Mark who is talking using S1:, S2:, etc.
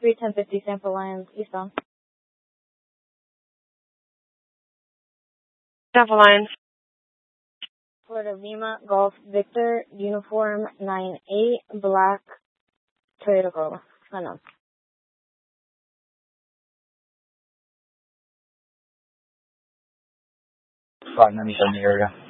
S1: 1050 Sanford Lions, eastbound.
S2: Sanford Lions.
S1: Florida Lima, Golf Victor, uniform 98, black Toyota Corolla. Unknown.
S3: Spot 97 in the area.